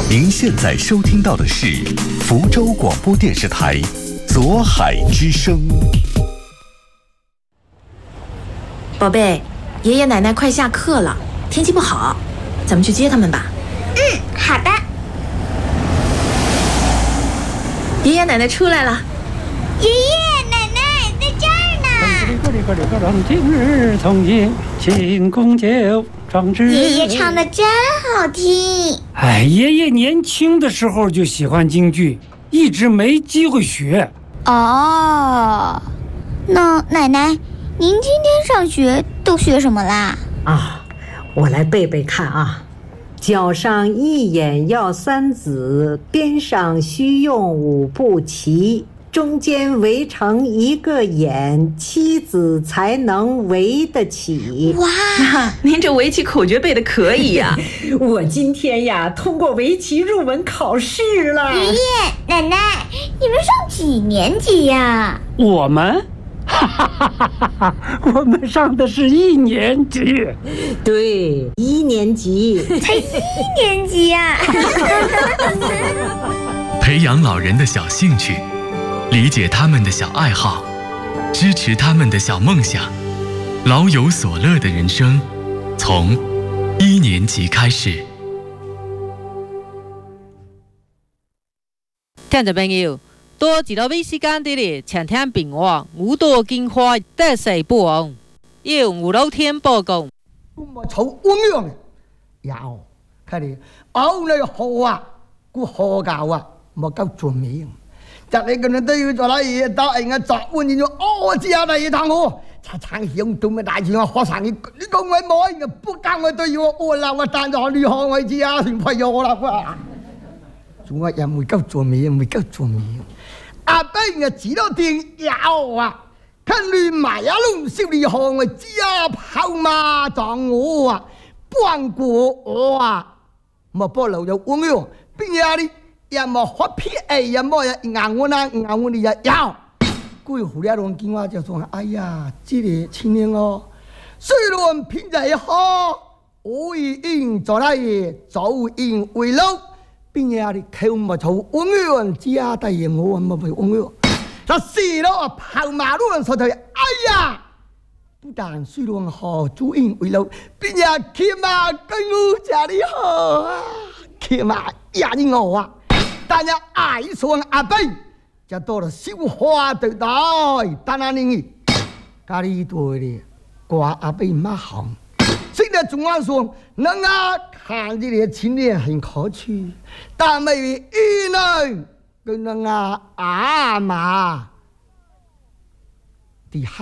您现在收听到的是福州广播电视台左海之声。 宝贝，爷爷奶奶快下课了，天气不好，咱们去接他们吧。 好的。 爷爷奶奶出来了。 爷爷奶奶在这儿呢。 今日从严，庆功酒壮志。 爷爷唱的真好听。 哎，爷爷年轻的时候就喜欢京剧，一直没机会学。 哦，那奶奶，您今天上学都学什么啦？ 我来背背看啊。脚上一眼要三子，边上须用五步齐，中间围成一个眼，妻子才能围得起。 哇， 您这围棋口诀背得可以呀！ 我今天呀通过围棋入门考试了。 爷爷奶奶，你们上几年级呀？ 我们，我们上的是1年级。 对，1年级。 才1年级呀！ 培养老人的小兴趣，理解他们的小爱好，支持他们的小梦想，老有所乐的人生，从1年级开始。 聽眾朋友，多知道微時間啲咧，請聽平話，五朵金花得世不亡，要五老天報告。 我草温樣有，佢哋牛你好啊，個好教啊，冇夠做面。就你個人都要做啦嘢，到人家作温咗，知下第二堂我，擦響到咩大錢我學生你講我冇人不講我都要我啦，我單咗你學我知啊，全快要啦啩。仲話又冇夠做面，冇夠做面。阿伯人知道點有啊？看亂埋一籠少年行我知啊，跑馬撞我啊，幫過我啊，冇波流就温樣，邊有啲？也冇發脾氣，也冇硬我啦，硬我哋也有。過後呢兩句話就說：哎呀，這個青年哦，雖然偏在好，我應做那嘢，做應為老，邊有啲口冇錯，温樣只係大爺我冇被温樣。那死了跑馬路人說佢：哎呀，不但雖然好，做應為老，邊有騎馬跟我家裡好啊，騎馬也係我啊。但係愛上阿伯，就到了小花對待，但係你家裡對的掛阿伯蠻好。現在總話說，人家看這個青年很可取，但沒有一人跟人家阿媽的